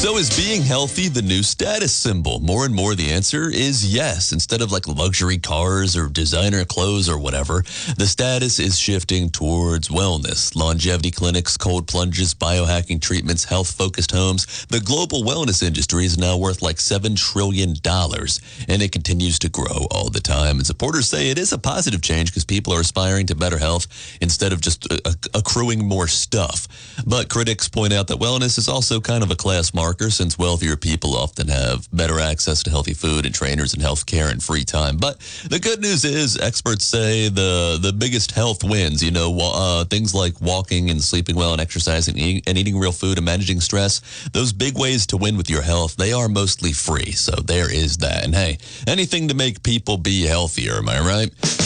So is being healthy the new status symbol? More and more the answer is yes. Instead of like luxury cars or designer clothes or whatever, the status is shifting towards wellness. Longevity clinics, cold plunges, biohacking treatments, health-focused homes. The global wellness industry is now worth like $7 trillion, and it continues to grow all the time. And supporters say it is a positive change because people are aspiring to better health instead of just accruing more stuff. But critics point out that wellness is also kind of a class marker, since wealthier people often have better access to healthy food and trainers and health care and free time. But the good news is experts say the biggest health wins, things like walking and sleeping well and exercising and eating real food and managing stress. Those big ways to win with your health, they are mostly free. So there is that. And hey, anything to make people be healthier, am I right?